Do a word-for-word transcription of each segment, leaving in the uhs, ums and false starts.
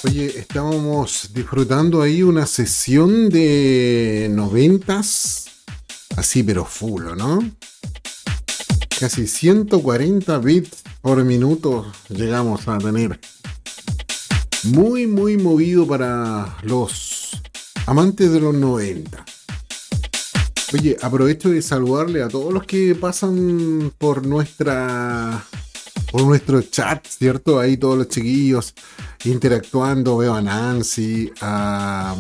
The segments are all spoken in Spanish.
Oye, estábamos disfrutando ahí una sesión de noventas, así pero full, ¿no? Casi ciento cuarenta bits por minuto llegamos a tener. Muy, muy movido para los amantes de los noventa. Oye, aprovecho de saludarle a todos los que pasan por nuestra por nuestro chat, ¿cierto? Ahí todos los chiquillos interactuando. Veo a Nancy, a,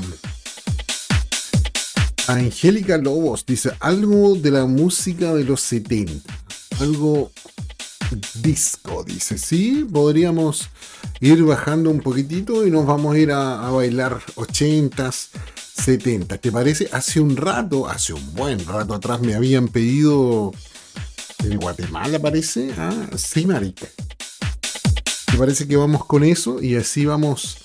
a Angélica Lobos, dice algo de la música de los setenta, algo disco, dice. Sí, podríamos ir bajando un poquitito y nos vamos a ir a, a bailar ochentas, setenta. ¿Te parece? Hace un rato, hace un buen rato atrás me habían pedido de Guatemala, parece. Ah, sí, marica. ¿Te parece que vamos con eso? Y así vamos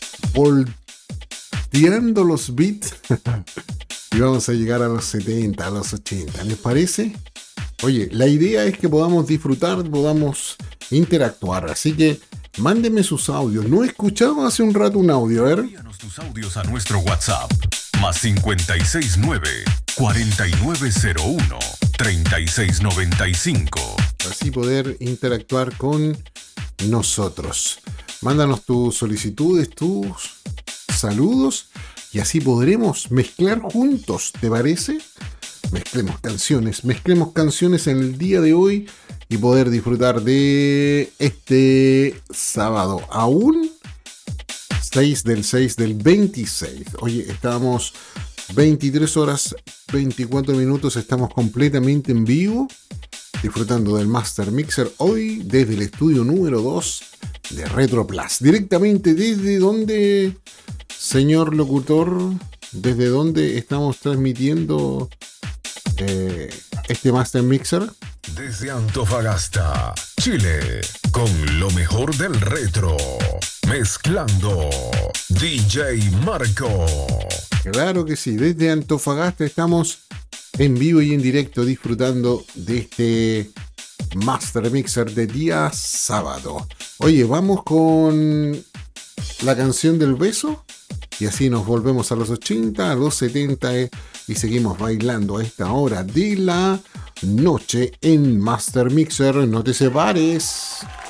volteando los beats y vamos a llegar a los setenta, a los ochenta. ¿Les parece? Oye, la idea es que podamos disfrutar, podamos interactuar. Así que mándenme sus audios. No he escuchado hace un rato un audio, a ver. Envíanos tus audios a nuestro WhatsApp. Más cincuenta y seis nueve, cuarenta y nueve cero uno, treinta y seis noventa y cinco. Así poder interactuar con nosotros. Mándanos tus solicitudes, tus saludos y así podremos mezclar juntos, ¿te parece? Mezclemos canciones, mezclemos canciones en el día de hoy y poder disfrutar de este sábado, aún seis del seis del veintiséis. Oye, estábamos veintitrés horas veinticuatro minutos, estamos completamente en vivo, disfrutando del Master Mixer hoy desde el estudio número dos de Retro Plus. Directamente desde donde, señor locutor, desde donde estamos transmitiendo eh, este Master Mixer. Desde Antofagasta, Chile, con lo mejor del retro. Mezclando D J Marco. Claro que sí, desde Antofagasta estamos en vivo y en directo disfrutando de este Master Mixer de día sábado. Oye, vamos con la canción del beso y así nos volvemos a los ochenta, a los setenta eh, y seguimos bailando a esta hora de la noche en Master Mixer. No te separes.